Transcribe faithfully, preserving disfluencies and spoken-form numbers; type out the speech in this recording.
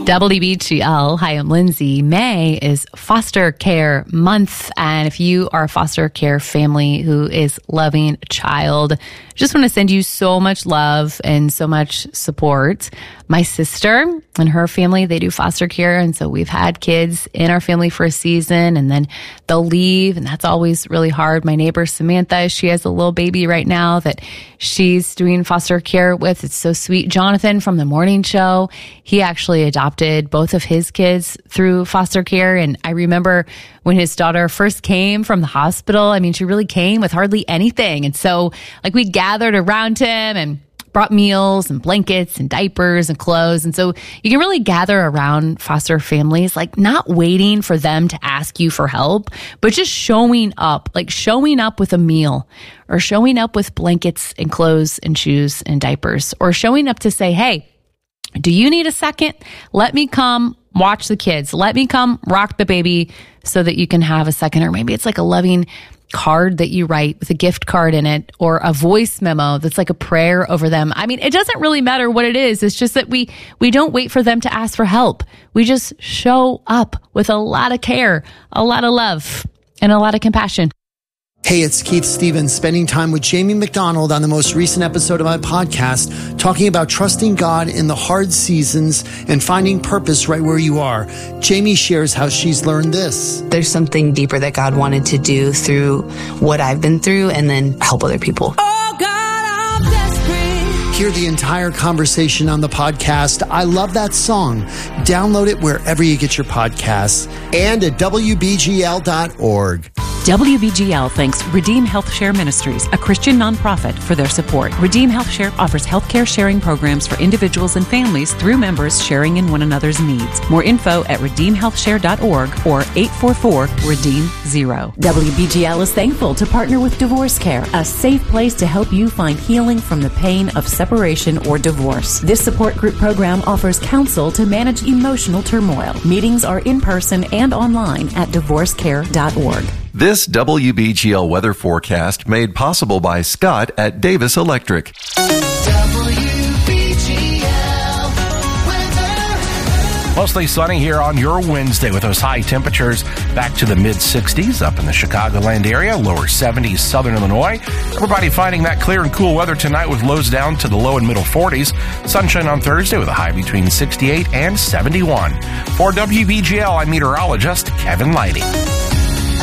W B G L. Hi, I'm Lindsay. May is Foster Care Month. And if you are a foster care family who is loving a child, just want to send you so much love and so much support. My sister and her family, they do foster care. And so we've had kids in our family for a season and then they'll leave. And that's always really hard. My neighbor, Samantha, she has a little baby right now that she's doing foster care with. It's so sweet. Jonathan from the morning show, he actually adopted both of his kids through foster care. And I remember when his daughter first came from the hospital, I mean, she really came with hardly anything. And so like we gathered around him and brought meals and blankets and diapers and clothes. And so you can really gather around foster families, like not waiting for them to ask you for help, but just showing up, like showing up with a meal or showing up with blankets and clothes and shoes and diapers, or showing up to say, hey, do you need a second? Let me come watch the kids. Let me come rock the baby so that you can have a second. Or maybe it's like a loving card that you write with a gift card in it, or a voice memo that's like a prayer over them. I mean, it doesn't really matter what it is. It's just that we we don't wait for them to ask for help. We just show up with a lot of care, a lot of love, and a lot of compassion. Hey, it's Keith Stevens, spending time with Jamie McDonald on the most recent episode of my podcast, talking about trusting God in the hard seasons and finding purpose right where you are. Jamie shares how she's learned this. There's something deeper that God wanted to do through what I've been through and then help other people. Oh God, I'm desperate. Hear the entire conversation on the podcast. I love that song. Download it wherever you get your podcasts and at W B G L dot org. W B G L thanks Redeem Health Share Ministries, a Christian nonprofit, for their support. Redeem Health Share offers healthcare sharing programs for individuals and families through members sharing in one another's needs. More info at redeem health share dot org or eight four four, redeem zero. W B G L is thankful to partner with Divorce Care, a safe place to help you find healing from the pain of separation or divorce. This support group program offers counsel to manage emotional turmoil. Meetings are in person and online at divorce care dot org. This W B G L weather forecast made possible by Scott at Davis Electric. W B G L weather. Mostly sunny here on your Wednesday with those high temperatures back to the mid sixties up in the Chicagoland area, lower seventies southern Illinois. Everybody finding that clear and cool weather tonight with lows down to the low and middle forties. Sunshine on Thursday with a high between sixty-eight and seventy-one. For W B G L, I'm meteorologist Kevin Lighty.